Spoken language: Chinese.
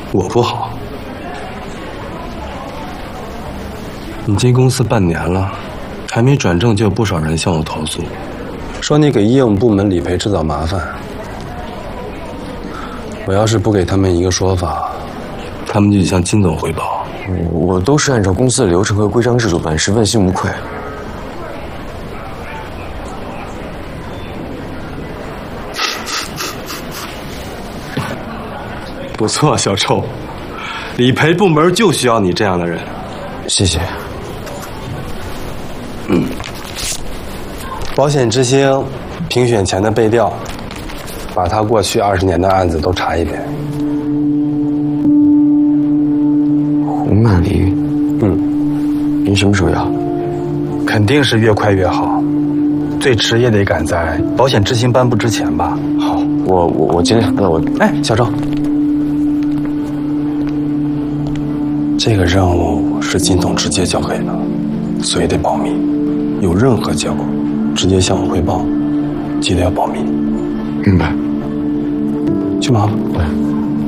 我不好。你进公司半年了，还没转正就有不少人向我投诉，说你给业务部门理赔制造麻烦。我要是不给他们一个说法，他们就得向金总汇报。 我都是按照公司的流程和规章制度办事，问心无愧。 不错，小臭，理赔部门就需要你这样的人。 谢谢。 保险之星评选前的背调，把他过去20年的案子都查一遍。 胡曼林，您什么时候要？ 肯定是越快越好，最迟也得赶在保险之星颁布之前吧。 好，我尽量。那我， 小周，这个任务是金总直接交给的，所以得保密。有任何结果，直接向我汇报，记得要保密。 明白。 去忙吧。 对。